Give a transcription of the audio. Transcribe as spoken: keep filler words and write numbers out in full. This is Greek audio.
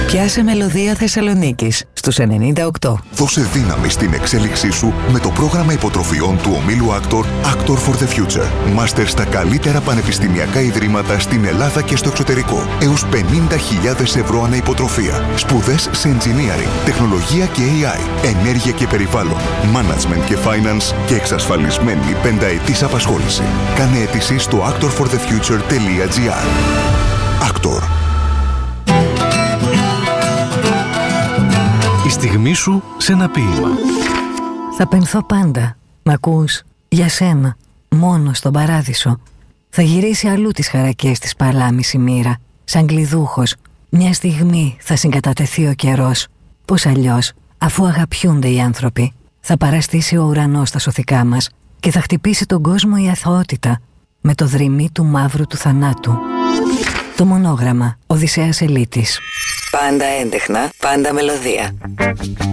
Πιάσε μελωδία Θεσσαλονίκης στους ενενήντα οκτώ. Δώσε δύναμη στην εξέλιξή σου με το πρόγραμμα υποτροφιών του ομίλου Actor, Actor for the Future. Μάστερ στα καλύτερα πανεπιστημιακά ιδρύματα στην Ελλάδα και στο εξωτερικό. Έως πενήντα χιλιάδες ευρώ ανά υποτροφία. Σπουδές σε engineering, τεχνολογία και έι άι, ενέργεια και περιβάλλον, management και finance και εξασφαλισμένη πενταετής απασχόληση. Κάνε αίτηση στο actor for the future τελεία τζι άρ. Actor. Η στιγμή σου σε ένα ποίημα. Θα πενθώ πάντα. Μ' ακούς? Για σένα. Μόνο στον παράδεισο. Θα γυρίσει αλλού τις χαρακές της παλάμης η μοίρα. Σαν κλειδούχος. Μια στιγμή θα συγκατατεθεί ο καιρός. Πώς αλλιώς, αφού αγαπιούνται οι άνθρωποι. Θα παραστήσει ο ουρανός στα σωθικά μας και θα χτυπήσει τον κόσμο η αθωότητα με το δρυμί του μαύρου του θανάτου. Το μονόγραμμα. Οδυσσέας Ελίτης. Πάντα έντεχνα, πάντα μελωδία.